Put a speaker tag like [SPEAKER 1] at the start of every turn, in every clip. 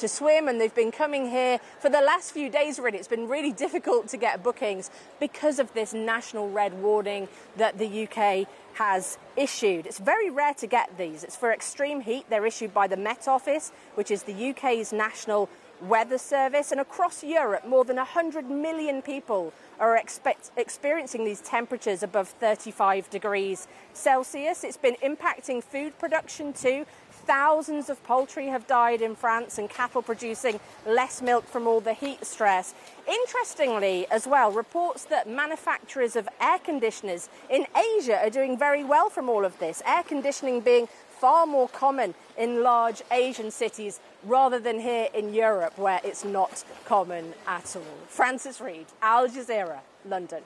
[SPEAKER 1] to swim, and they've been coming here for the last few days already. It's been really difficult to get bookings because of this national red warning that the UK has issued. It's very rare to get these. It's for extreme heat. They're issued by the Met Office, which is the UK's national weather service, and across Europe more than 100 million people are experiencing these temperatures above 35 degrees Celsius. It's been impacting food production too. Thousands of poultry have died in France, and cattle producing less milk from all the heat stress. Interestingly as well, reports that manufacturers of air conditioners in Asia are doing very well from all of this. Air conditioning being far more common in large Asian cities rather than here in Europe, where it's not common at all. Francis Reid, Al Jazeera, London.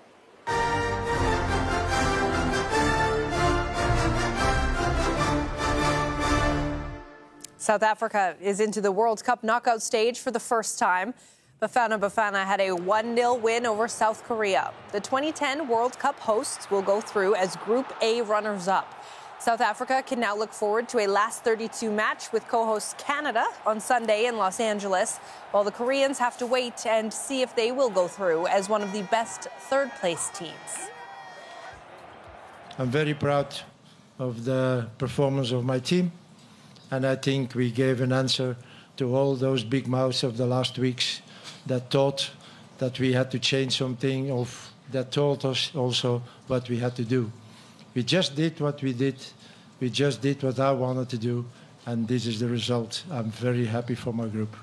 [SPEAKER 2] South Africa is into the World Cup knockout stage for the first time. Bafana Bafana had a 1-0 win over South Korea. The 2010 World Cup hosts will go through as Group A runners-up. South Africa can now look forward to a last 32 match with co-host Canada on Sunday in Los Angeles, while the Koreans have to wait and see if they will go through as one of the best third-place teams.
[SPEAKER 3] I'm very proud of the performance of my team, and I think we gave an answer to all those big mouths of the last weeks that thought that we had to change something, or that told us also what we had to do. We just did what we did. We just did what I wanted to do, and this is the result. I'm very happy for my group.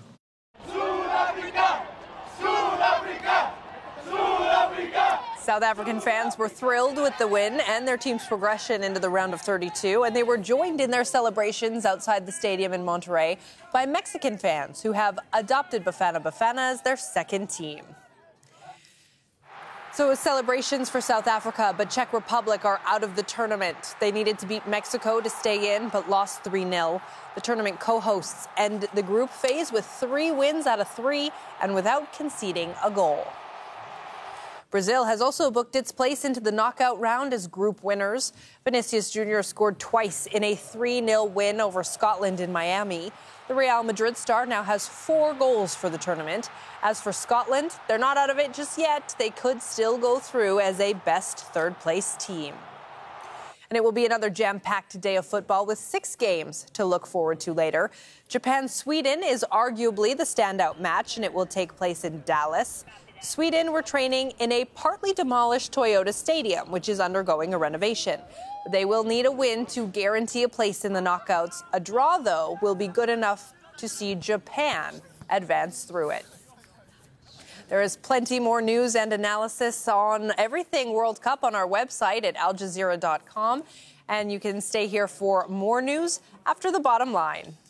[SPEAKER 2] South African fans were thrilled with the win and their team's progression into the round of 32, and they were joined in their celebrations outside the stadium in Monterrey by Mexican fans who have adopted Bafana Bafana as their second team. So it was celebrations for South Africa, but Czech Republic are out of the tournament. They needed to beat Mexico to stay in, but lost 3-0. The tournament co-hosts end the group phase with 3 wins out of 3 and without conceding a goal. Brazil has also booked its place into the knockout round as group winners. Vinicius Jr. scored twice in a 3-0 win over Scotland in Miami. The Real Madrid star now has 4 goals for the tournament. As for Scotland, they're not out of it just yet. They could still go through as a best third-place team. And it will be another jam-packed day of football with 6 games to look forward to later. Japan-Sweden is arguably the standout match, and it will take place in Dallas. Sweden were training in a partly demolished Toyota Stadium, which is undergoing a renovation. They will need a win to guarantee a place in the knockouts. A draw, though, will be good enough to see Japan advance through it. There is plenty more news and analysis on everything World Cup on our website at aljazeera.com. And you can stay here for more news after the bottom line.